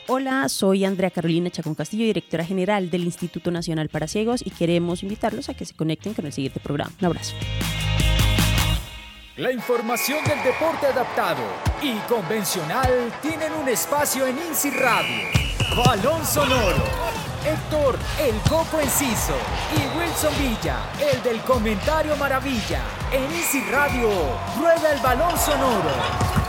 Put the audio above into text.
Hola, soy Andrea Carolina Chacón Castillo, directora general del Instituto Nacional para Ciegos, y queremos invitarlos a que se conecten con el siguiente programa. Un abrazo. La información del deporte adaptado y convencional tienen un espacio en INSI Radio. Balón Sonoro. Héctor, el Coco Enciso, y Wilson Villa, el del Comentario Maravilla. En INSI Radio, rueda el Balón Sonoro.